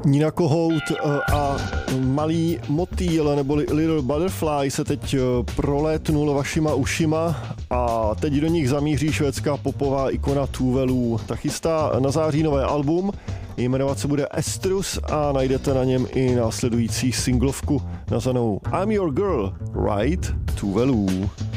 Nina Kohout a malý motýl neboli Little Butterfly se teď prolétnul vašima ušima a teď do nich zamíří švédská popová ikona Tuvelů. Ta chystá na září nové album, jmenovat se bude Estrus a najdete na něm i následující singlovku nazvanou I'm Your Girl, Right? Tuvelů.